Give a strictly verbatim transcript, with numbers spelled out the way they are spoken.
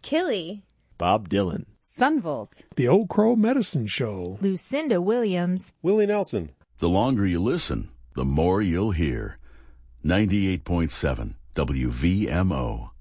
Killy, Bob Dylan, Sunvolt, The Old Crow Medicine Show, Lucinda Williams, Willie Nelson. The longer you listen, the more you'll hear. ninety-eight point seven W V M O.